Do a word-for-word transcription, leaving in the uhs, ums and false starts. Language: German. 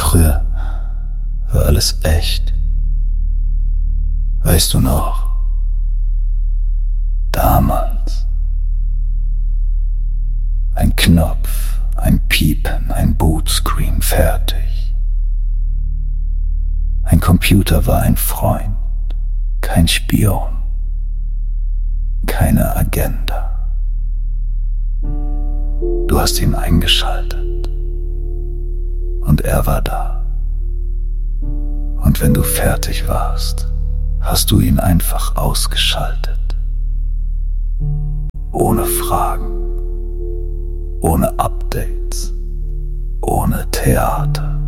Früher war alles echt. Weißt du noch? Damals. Ein Knopf, ein Piepen, ein Bootscreen, fertig. Ein Computer war ein Freund, kein Spion, keine Agenda. Du hast ihn eingeschaltet und er war da. Und wenn du fertig warst, hast du ihn einfach ausgeschaltet. Ohne Fragen, ohne Updates, ohne Theater.